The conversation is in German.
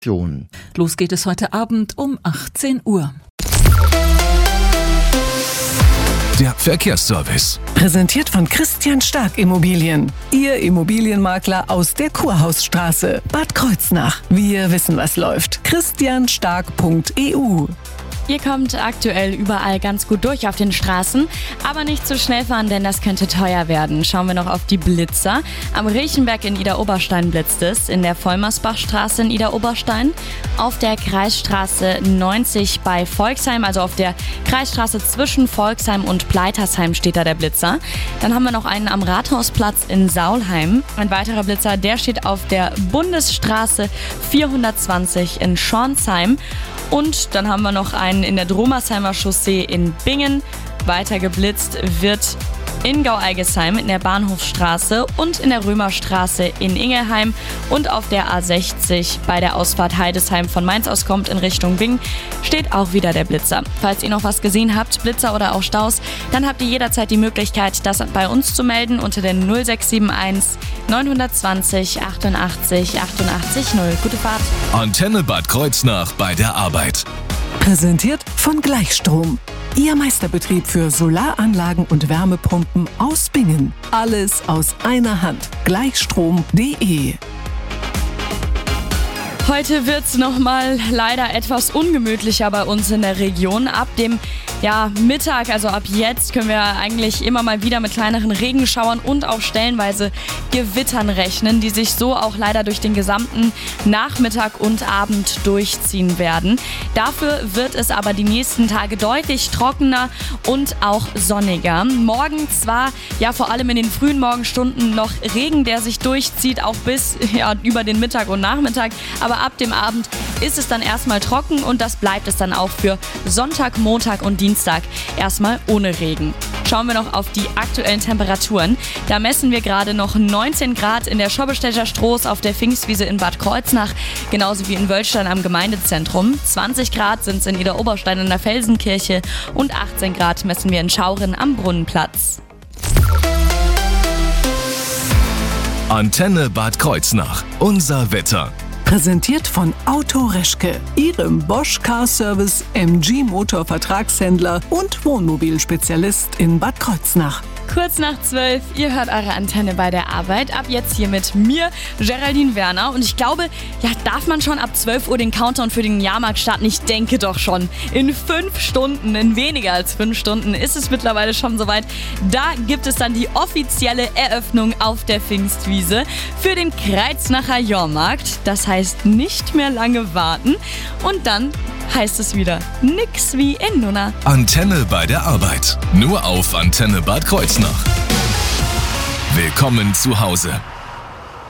Los geht es heute Abend um 18 Uhr. Der Verkehrsservice. Präsentiert von Christian Stark Immobilien. Ihr Immobilienmakler aus der Kurhausstraße, Bad Kreuznach. Wir wissen, was läuft. christianstark.eu. Ihr kommt aktuell überall ganz gut durch auf den Straßen, aber nicht zu schnell fahren, denn das könnte teuer werden. Schauen wir noch auf die Blitzer. Am Riechenberg in Idar-Oberstein blitzt es, in der Vollmersbachstraße in Idar-Oberstein, auf der Kreisstraße 90 bei Volksheim, also auf der Kreisstraße zwischen Volksheim und Pleitersheim steht da der Blitzer. Dann haben wir noch einen am Rathausplatz in Saulheim. Ein weiterer Blitzer, der steht auf der Bundesstraße 420 in Schornsheim. Und dann haben wir noch einen in der Dromersheimer Chaussee in Bingen. Weiter geblitzt wird in Gau-Eigesheim in der Bahnhofsstraße und in der Römerstraße in Ingelheim und auf der A60 bei der Ausfahrt Heidesheim von Mainz aus kommt in Richtung Bingen, steht auch wieder der Blitzer. Falls ihr noch was gesehen habt, Blitzer oder auch Staus, dann habt ihr jederzeit die Möglichkeit, das bei uns zu melden unter der 0671 920 88 88 0. Gute Fahrt. Antenne Bad Kreuznach bei der Arbeit. Präsentiert von Gleichstrom. Ihr Meisterbetrieb für Solaranlagen und Wärmepumpen aus Bingen. Alles aus einer Hand. Gleichstrom.de. Heute wird es nochmal leider etwas ungemütlicher bei uns in der Region. Ab dem Mittag, also ab jetzt, können wir eigentlich immer mal wieder mit kleineren Regenschauern und auch stellenweise Gewittern rechnen, die sich so auch leider durch den gesamten Nachmittag und Abend durchziehen werden. Dafür wird es aber die nächsten Tage deutlich trockener und auch sonniger. Morgen zwar vor allem in den frühen Morgenstunden noch Regen, der sich durchzieht, auch bis über den Mittag und Nachmittag, aber ab dem Abend ist es dann erstmal trocken und das bleibt es dann auch für Sonntag, Montag und Dienstag erstmal ohne Regen. Schauen wir noch auf die aktuellen Temperaturen. Da messen wir gerade noch 19 Grad in der Schobbestetter Stroß auf der Pfingstwiese in Bad Kreuznach, genauso wie in Wölstein am Gemeindezentrum. 20 Grad sind es in Idar-Oberstein in der Felsenkirche und 18 Grad messen wir in Schauren am Brunnenplatz. Antenne Bad Kreuznach. Unser Wetter. Präsentiert von Auto Reschke, Ihrem Bosch Car Service MG Motor Vertragshändler und Wohnmobilspezialist in Bad Kreuznach. Kurz nach 12, ihr hört eure Antenne bei der Arbeit. Ab jetzt hier mit mir, Geraldine Werner. Und ich glaube, darf man schon ab 12 Uhr den Countdown für den Jahrmarkt starten? Ich denke doch schon. In 5 Stunden, in weniger als 5 Stunden ist es mittlerweile schon soweit. Da gibt es dann die offizielle Eröffnung auf der Pfingstwiese für den Kreuznacher Jahrmarkt. Das heißt, nicht mehr lange warten. Und dann heißt es wieder nix wie in Nunna. Antenne bei der Arbeit. Nur auf Antenne Bad Kreuznach. Willkommen zu Hause.